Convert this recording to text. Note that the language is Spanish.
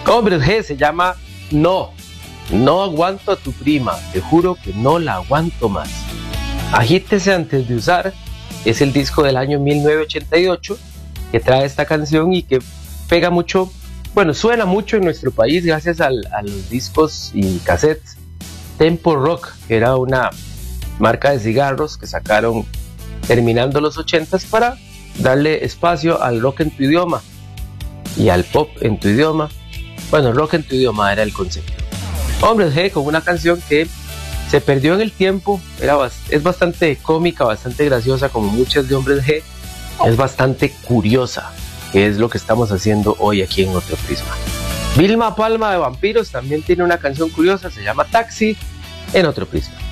Hombres G se llama No. No aguanto a tu prima, te juro que no la aguanto más. Agítese antes de usar es el disco del año 1988 que trae esta canción y que pega mucho, bueno, suena mucho en nuestro país gracias a los discos y cassettes Tempo Rock, que era una marca de cigarros que sacaron terminando los 80s para darle espacio al rock en tu idioma y al pop en tu idioma. Bueno, rock en tu idioma era el concepto. Hombres G con una canción que se perdió en el tiempo, es bastante cómica, bastante graciosa como muchas de Hombres G, es bastante curiosa, que es lo que estamos haciendo hoy aquí en Otro Prisma. Vilma Palma de Vampiros también tiene una canción curiosa, se llama Taxi, en Otro Prisma.